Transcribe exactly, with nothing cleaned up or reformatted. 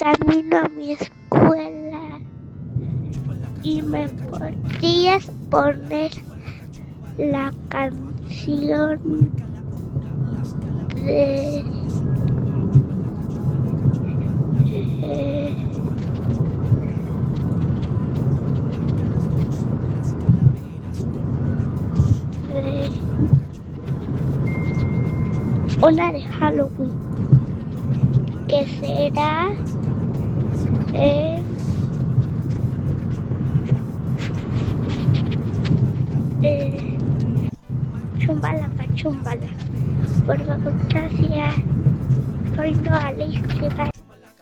camino a mi escuela y me podrías poner la canción de eh, de una de Halloween que será eh, eh, Chumbala pa chumbala. Por favor, gracias. Soy Noa Leigh.